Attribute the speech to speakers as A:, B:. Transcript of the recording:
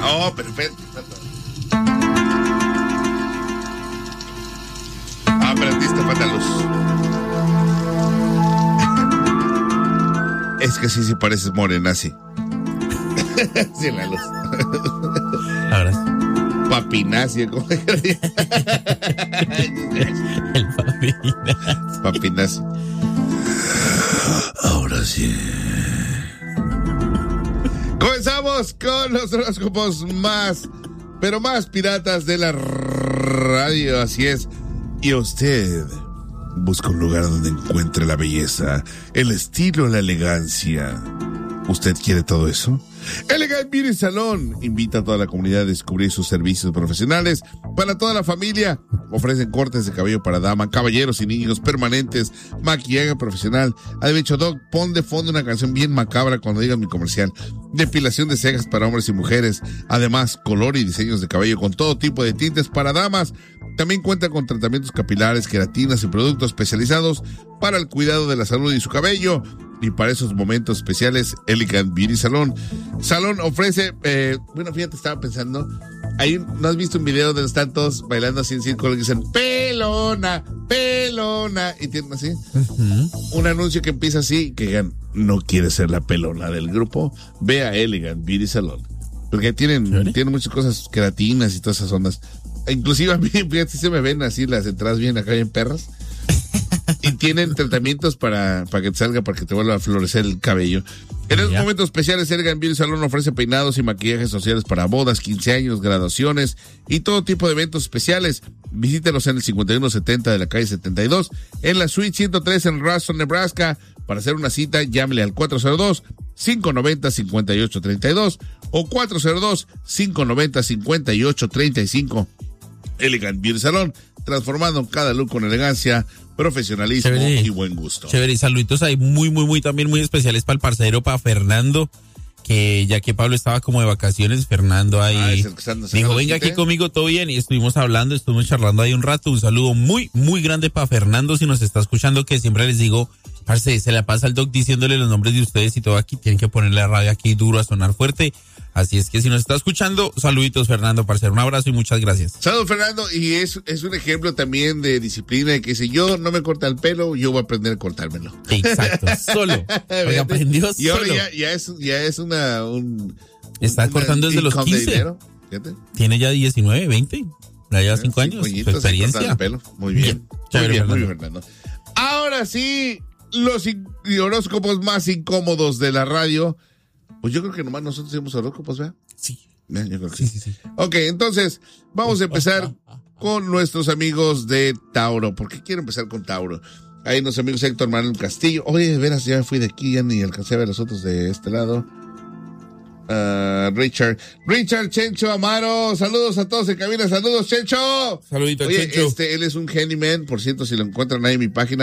A: Oh, perfecto. Pero a ti te falta luz. Es que sí pareces morenazi. Sí, la luz.
B: Ahora sí.
A: Papinazi, ¿cómo se llama?
B: El papinazi.
A: Papinazi. Ahora sí. Comenzamos con los horóscopos más, pero más piratas de la radio, así es. Y usted busca un lugar donde encuentre la belleza, el estilo, la elegancia. ¿Usted quiere todo eso? Elegant Beauty Salon invita a toda la comunidad a descubrir sus servicios profesionales para toda la familia. Ofrecen cortes de cabello para dama, caballeros y niños, permanentes, maquillaje profesional. Ha dicho, Doc, pon de fondo una canción bien macabra cuando diga mi comercial. Depilación de cejas para hombres y mujeres. Además, color y diseños de cabello con todo tipo de tintes para damas. También cuenta con tratamientos capilares, queratinas y productos especializados para el cuidado de la salud y su cabello. Y para esos momentos especiales, Elegant Beauty Salon. Salon ofrece, bueno, fíjate, estaba pensando, ¿no has visto un video de los tantos bailando así en círculo que dicen, pelona, pelona? Y tienen así, un anuncio que empieza así, que digan, ¿no quieres ser la pelona del grupo? Ve a Elegant Beauty Salon. Porque tienen muchas cosas, queratinas y todas esas ondas. Inclusive a mí, fíjate, si se me ven así las entradas bien acá bien perras. Y tienen tratamientos para que te salga, para que te vuelva a florecer el cabello. En estos momentos especiales, Elegant Beauty Salon ofrece peinados y maquillajes sociales para bodas, 15 años, graduaciones y todo tipo de eventos especiales. Visítelos en el 5170 de la calle 72, en la suite 103 en Roswell, Nebraska. Para hacer una cita, llámele al 402-590-5832 o 402-590-5835. Elegant Beauty Salon, transformando cada look con elegancia, profesionalismo y buen gusto.
B: Chévere, y saluditos ahí muy también muy especiales para el parcero, para Fernando, que ya que Pablo estaba como de vacaciones, Fernando ahí dijo, venga aquí conmigo, todo bien, y estuvimos charlando ahí un rato. Un saludo muy grande para Fernando, si nos está escuchando, que siempre les digo, parce, se la pasa al Doc diciéndole los nombres de ustedes y todo aquí, tienen que ponerle la radio aquí duro a sonar fuerte. Así es que si nos está escuchando, saluditos, Fernando, parcero. Un abrazo y muchas gracias.
A: Saludos, Fernando. Y es un ejemplo también de disciplina, de que si yo no me corta el pelo, yo voy a aprender a cortármelo.
B: Exacto, solo. Porque aprendió
A: y ahora
B: solo.
A: ya es
B: está cortando desde los 15. Tiene ya 19, 20. Ya lleva 5 años. Su experiencia.
A: El pelo. Muy bien. Muy bien, Fernando. Ahora sí, los horóscopos más incómodos de la radio. Pues yo creo que nomás nosotros hacemos horóscopos, ¿verdad?
B: Sí.
A: Yo creo que
B: Sí.
A: Ok, entonces vamos a empezar con nuestros amigos de Tauro. ¿Por qué quiero empezar con Tauro? Ahí nuestros amigos Héctor Manuel Castillo. Oye, de veras, ya me fui de aquí, ya ni alcancé a ver los otros de este lado. Richard Chencho Amaro, saludos a todos en cabina, saludos Chencho.
B: Saludito,
A: Oye,
B: Chencho.
A: él es un handyman, por cierto, si lo encuentran ahí en mi página.